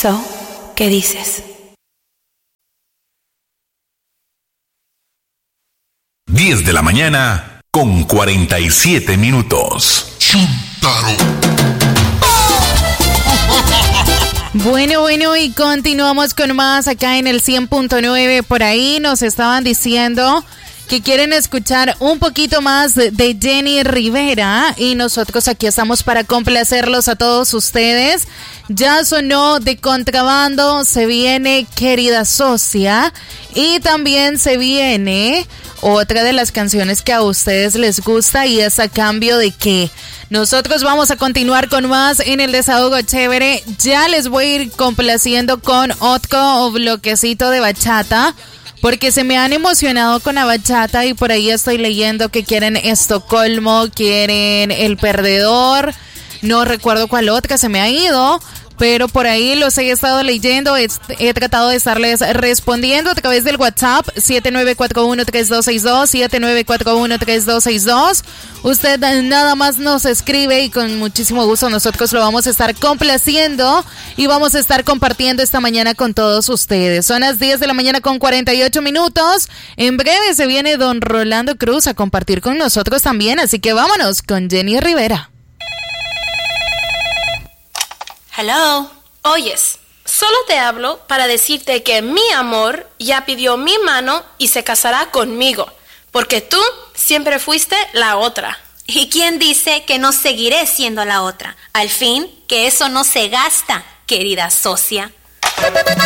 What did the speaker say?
So, ¿qué dices? 10 de la mañana con 47 minutos. Chuntaro. Bueno, y continuamos con más acá en el 100.9. Por ahí nos estaban diciendo que quieren escuchar un poquito más de Jenny Rivera y nosotros aquí estamos para complacerlos a todos ustedes. Ya sonó De Contrabando, se viene Querida Socia y también se viene otra de las canciones que a ustedes les gusta y es A Cambio de Qué. Nosotros vamos a continuar con más en el Desahogo Chévere. Ya les voy a ir complaciendo con otro bloquecito de bachata, porque se me han emocionado con la bachata y por ahí estoy leyendo que quieren Estocolmo, quieren El Perdedor, no recuerdo cuál otra se me ha ido, pero por ahí los he estado leyendo, he tratado de estarles respondiendo a través del WhatsApp 7941-3262, 7941-3262. Usted nada más nos escribe y con muchísimo gusto nosotros lo vamos a estar complaciendo y vamos a estar compartiendo esta mañana con todos ustedes. Son las 10 de la mañana con 48 minutos. En breve se viene don Rolando Cruz a compartir con nosotros también, así que vámonos con Jenny Rivera. Hello. Oyes, solo te hablo para decirte que mi amor ya pidió mi mano y se casará conmigo, porque tú siempre fuiste la otra. ¿Y quién dice que no seguiré siendo la otra? Al fin, que eso no se gasta, querida socia.